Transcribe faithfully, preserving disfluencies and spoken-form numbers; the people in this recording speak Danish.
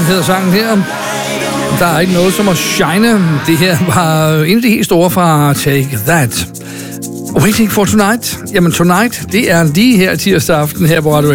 hedder sangen her. Der er ikke noget som at shine. Det her var en af de helt store fra Take That. Waiting for Tonight. Jamen, Tonight, det er lige her tirsdag aften her på Radio